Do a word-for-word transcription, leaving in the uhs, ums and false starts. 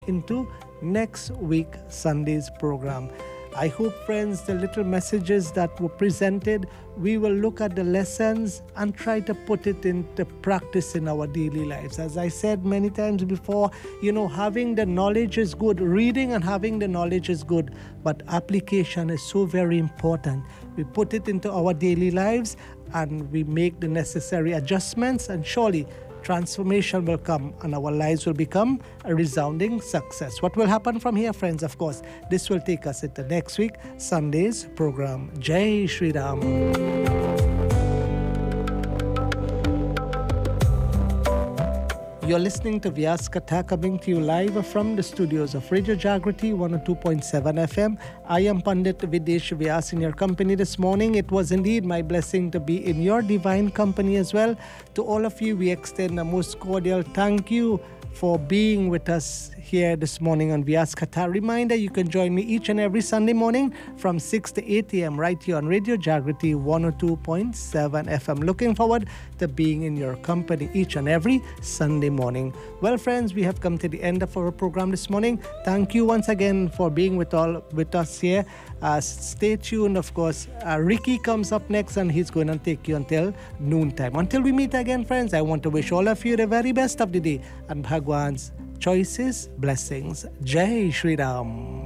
into next week Sunday's program. I hope, friends, the little messages that were presented, we will look at the lessons and try to put it into practice in our daily lives. As I said many times before, you know, having the knowledge is good, reading and having the knowledge is good, but application is so very important. We put it into our daily lives and we make the necessary adjustments, and surely transformation will come and our lives will become a resounding success. What will happen from here, friends? Of course, this will take us into next week, Sunday's program. Jai Shri Ram. You're listening to Vyas Katha, coming to you live from the studios of Radio Jagriti one oh two point seven F M. I am Pandit Videsh Vyas in your company this morning. It was indeed my blessing to be in your divine company as well. To all of you, we extend a most cordial thank you for being with us here this morning on Vyas Katha. Reminder, you can join me each and every Sunday morning from six to eight a.m. right here on Radio Jagriti one oh two point seven F M. Looking forward to being in your company each and every Sunday morning. Well, friends, we have come to the end of our program this morning. Thank you once again for being with all with us here. Uh, stay tuned, of course. Uh, Ricky comes up next and he's going to take you until noontime. Until we meet again, friends, I want to wish all of you the very best of the day and Bhagwan's choices, blessings. Jai Shri Ram.